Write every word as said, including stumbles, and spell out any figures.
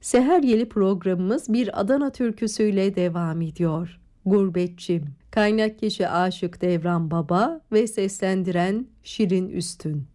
Seher Yeli programımız bir Adana türküsüyle devam ediyor. Gurbetçim. Kaynak kişi Aşık Devran Baba ve seslendiren Şirin Üstün.